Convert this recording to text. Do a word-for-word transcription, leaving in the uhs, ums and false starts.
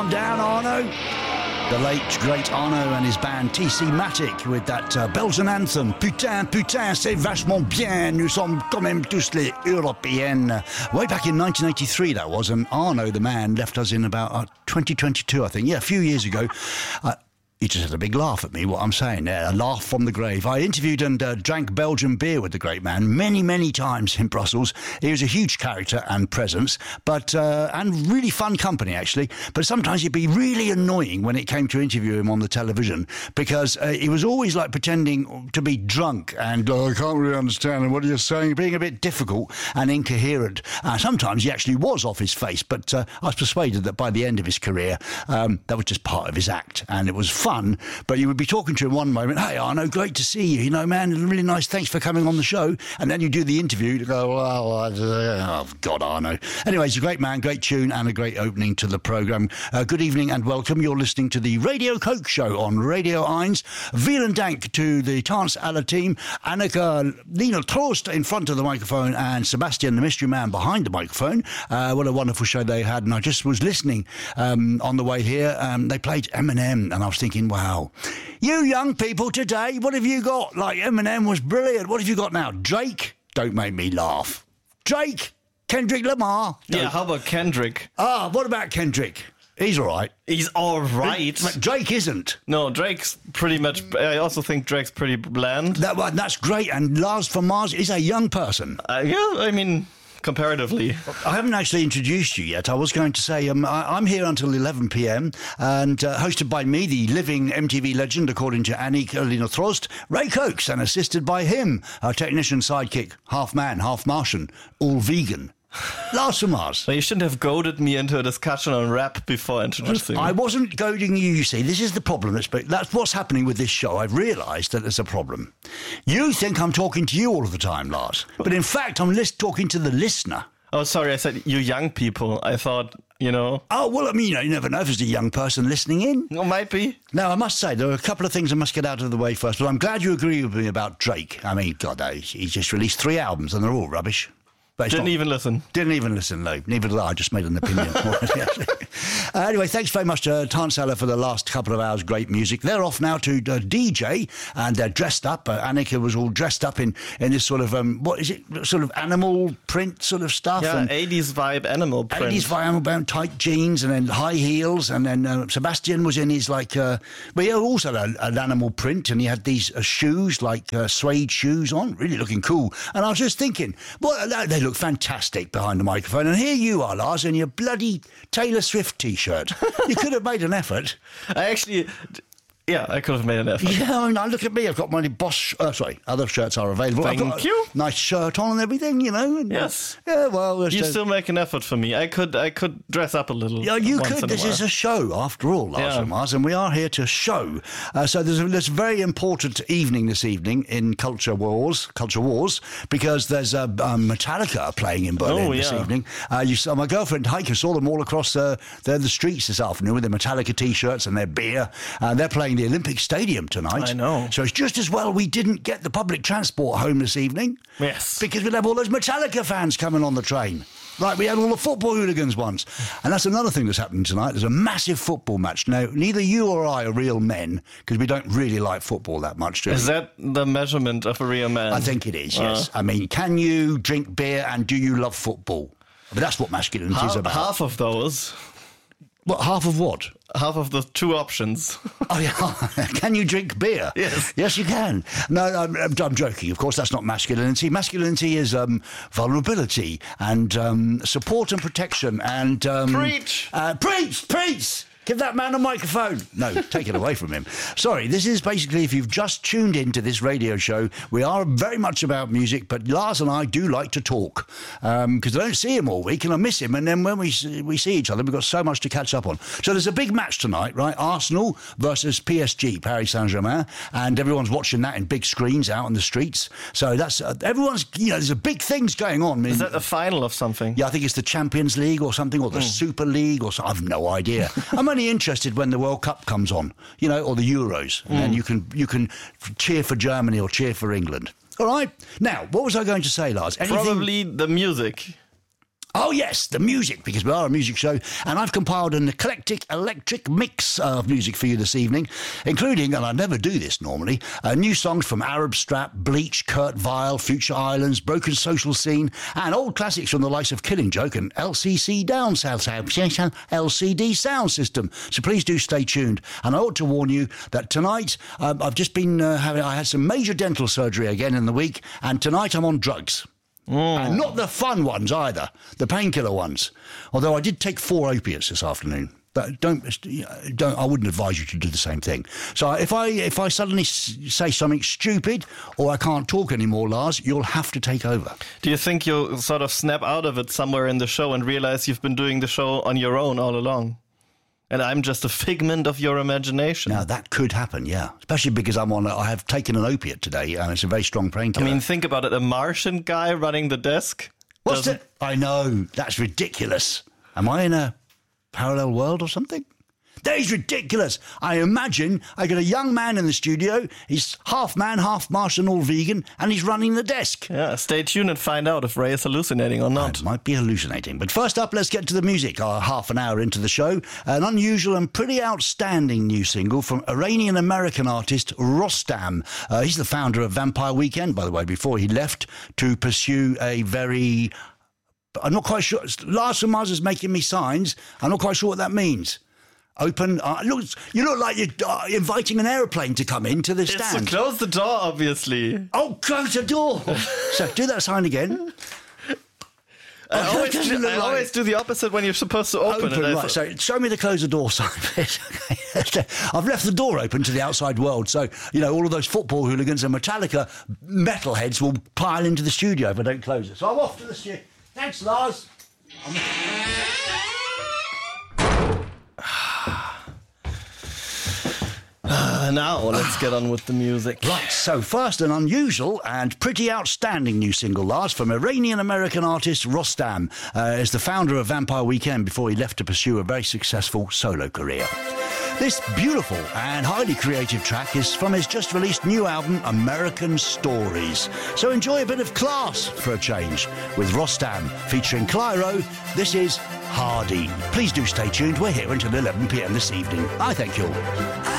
down, Arno. The late, great Arno and his band T C Matic with that uh, Belgian anthem. Putain, putain, c'est vachement bien. Nous sommes quand même tous les Européennes. Way back in nineteen eighty-three, that was. And Arno, the man, left us in about uh, twenty twenty-two, I think. Yeah, a few years ago. Uh, He just had a big laugh at me, what I'm saying there, a laugh from the grave. I interviewed and uh, drank Belgian beer with the great man many, many times in Brussels. He was a huge character and presence, but uh, and really fun company, actually. But sometimes it'd be really annoying when it came to interview him on the television because uh, he was always like pretending to be drunk and, oh, I can't really understand what you're saying, being a bit difficult and incoherent. Uh, sometimes he actually was off his face, but uh, I was persuaded that by the end of his career, um, that was just part of his act, and it was fun. Fun, but you would be talking to him one moment, hey Arno, great to see you, you know, man, really nice, thanks for coming on the show, and then you do the interview to go, oh, oh God, Arno. Anyway, he's a great man, great tune, and a great opening to the programme. Uh, good evening and welcome. You're listening to the Radio Coke Show on Radio Eins. Vielen Dank to the Tance Alla team, Annika, Nina Trost in front of the microphone, and Sebastian, the mystery man, behind the microphone. Uh, what a wonderful show they had, and I just was listening um, on the way here. Um, they played Eminem, and I was thinking, wow, you young people today, what have you got? Like, Eminem was brilliant. What have you got now? Drake? Don't make me laugh. Drake? Kendrick Lamar? Don't. Yeah, how about Kendrick? Ah, what about Kendrick? He's all right. He's all right. Drake isn't. No, Drake's pretty much... I also think Drake's pretty bland. That, well, that's great. And Lars from Mars is a young person. Uh, yeah, I mean... comparatively. I haven't actually introduced you yet. I was going to say um, I, I'm here until eleven p.m. and uh, hosted by me, the living M T V legend, according to Annick Lina Trost, Ray Cokes, and assisted by him, our technician sidekick, half man, half Martian, all vegan, Lars from Mars. Well, you shouldn't have goaded me into a discussion on rap before introducing me. I wasn't goading you, you see. This is the problem. That's, that's what's happening with this show. I've realised that there's a problem. You think I'm talking to you all of the time, Lars. But in fact, I'm list- talking to the listener. Oh, sorry, I said you young people. I thought, you know... Oh, well, I mean, you know, you never know if there's a young person listening in. Well, might be. Now, I must say, there are a couple of things I must get out of the way first, but I'm glad you agree with me about Drake. I mean, God, he's just released three albums and they're all rubbish. Didn't not, even listen. Didn't even listen, no. Neither did I. I just made an opinion. uh, anyway, thanks very much to Tance Alla for the last couple of hours. Great music. They're off now to uh, D J, and they're dressed up. Uh, Annika was all dressed up in, in this sort of, um, what is it, sort of animal print sort of stuff. Yeah, and eighties vibe animal print. eighties vibe animal print, tight jeans, and then high heels. And then uh, Sebastian was in his, like, uh, well, he had also an, an animal print, and he had these uh, shoes, like uh, suede shoes on, really looking cool. And I was just thinking, well, they look fantastic behind the microphone, and here you are, Lars, in your bloody Taylor Swift T-shirt. You could have made an effort. I actually, yeah, I could have made an effort. Yeah, I mean, now look at me. I've got my Bosch. Uh, sorry, other shirts are available. Thank I've got you. A nice shirt on and everything, you know. And, yes. Uh, yeah. Well, you uh, still make an effort for me. I could, I could dress up a little. Yeah, you once could. In This a is a show, after all, Lars yeah. from Mars, and we are here to show. Uh, so there's a, there's a very important evening this evening in Culture Wars, Culture Wars, because there's a um, Metallica playing in Berlin oh, this yeah. evening. Uh, you saw my girlfriend Heike saw them all across uh, the, the streets this afternoon with their Metallica T-shirts and their beer. Uh, they're playing the Olympic Stadium tonight. I know. So it's just as well we didn't get the public transport home this evening. Yes. Because we'd have all those Metallica fans coming on the train. Like we had all the football hooligans once. And that's another thing that's happening tonight. There's a massive football match. Now, neither you or I are real men, because we don't really like football that much, do we? Is that the measurement of a real man? I think it is, uh, yes. I mean, can you drink beer and do you love football? But that's what masculinity half, is about. Half of those. What, half of what? Half of the two options. Oh, yeah. Can you drink beer? Yes. Yes, you can. No, I'm, I'm joking. Of course, that's not masculinity. Masculinity is um, vulnerability and um, support and protection and... Um, preach! Uh, preach! Preach! Give that man a microphone. No, take it away from him. Sorry, this is basically, if you've just tuned into this radio show, we are very much about music, but Lars and I do like to talk because um, I don't see him all week and I miss him. And then when we we see each other, we've got so much to catch up on. So there's a big match tonight, right? Arsenal versus P S G, Paris Saint-Germain. And everyone's watching that in big screens out on the streets. So that's, uh, everyone's, you know, there's a big things going on. I mean, is that a final of something? Yeah, I think it's the Champions League or something, or the mm. Super League or something. I've no idea. I'm only interested when the World Cup comes on, you know, or the Euros, and mm. then you can you can cheer for Germany or cheer for England. All right. Now, what was I going to say, Lars? Anything... Probably the music. Oh, yes, the music, because we are a music show, and I've compiled an eclectic electric mix of music for you this evening, including, and I never do this normally, uh, new songs from Arab Strap, Bleach, Kurt Vile, Future Islands, Broken Social Scene, and old classics from the likes of Killing Joke and L C C Down South L C D Sound System. So please do stay tuned. And I ought to warn you that tonight, um, I've just been uh, having, I had some major dental surgery again in the week, and tonight I'm on drugs. Mm. And not the fun ones either, the painkiller ones. Although I did take four opiates this afternoon. But don't, don't. I wouldn't advise you to do the same thing. So if I if I suddenly s- say something stupid or I can't talk anymore, Lars, you'll have to take over. Do you think you'll sort of snap out of it somewhere in the show and realize you've been doing the show on your own all along? And I'm just a figment of your imagination. Now, that could happen, yeah. Especially because I'm on. A, I have taken an opiate today, and it's a very strong painkiller. I mean, think about it. A Martian guy running the desk. What's that? I know. That's ridiculous. Am I in a parallel world or something? That is ridiculous. I imagine I got a young man in the studio. He's half man, half Martian, all vegan, and he's running the desk. Yeah, stay tuned and find out if Ray is hallucinating or not. I might be hallucinating. But first up, let's get to the music. Uh, half an hour into the show, an unusual and pretty outstanding new single from Iranian-American artist Rostam. Uh, he's the founder of Vampire Weekend, by the way, before he left to pursue a very... I'm not quite sure. Lars from Mars is making me signs. I'm not quite sure what that means. Open. Uh, look, you look like you're uh, inviting an aeroplane to come into the stand. It's to close the door, obviously. Oh, close the door. So do that sign again. I, oh, always, do, I like... always do the opposite when you're supposed to open, open it. Right, so show me the close the door sign. I've left the door open to the outside world, so, you know, all of those football hooligans and Metallica metalheads will pile into the studio if I don't close it. So I'm off to the studio. Thanks, Lars. Uh, now let's get on with the music. Right, so first an unusual and pretty outstanding new single, Lars, from Iranian-American artist Rostam. Uh, is the founder of Vampire Weekend before he left to pursue a very successful solo career. This beautiful and highly creative track is from his just-released new album, American Stories. So enjoy a bit of class for a change. With Rostam featuring Clyro, this is Hardy. Please do stay tuned. We're here until eleven p.m. this evening. I thank you all.